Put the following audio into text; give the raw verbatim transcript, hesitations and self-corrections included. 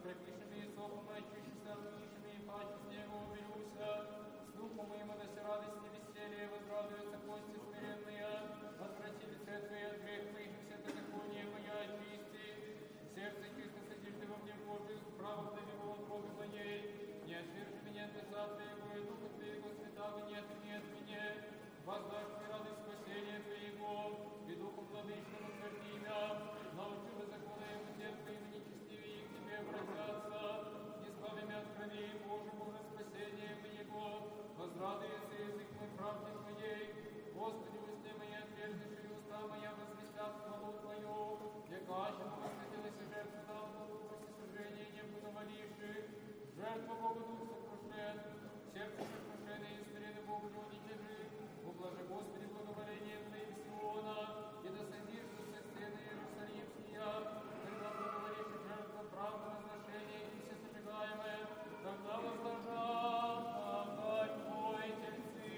пропишем и соком, очищися, вышим и паче с него уберуся. С духом моим да радость и веселье, возрадуются кости смиренные. Отврати лице Твое от грех моих, и все беззаконие моя очисти. Сердце чисто содержи во мне Божию, право для него утробы моей. Не отвержи меня от лица Твоего, и Духа Твоего святого не отмени от меня. Воздашь мне радость спасения Твоего, и Духом владычным утверди меня. Научи беззаконно его сердце, и нечестивее к Тебе обратятся. Избави меня от крови Божьего на спасение моего. Возрадуется язык мой правде Твоей. Господи, усты мои отвержишь, и уста моя возвестят хвалу Твою. Якащему восхотелась жертва на Богу, после сожжения не буду моливши. Жертва Богу дух сокрушен, сердце сокрушенное и смиренный Богу не уничижи. Ублажи, Господи,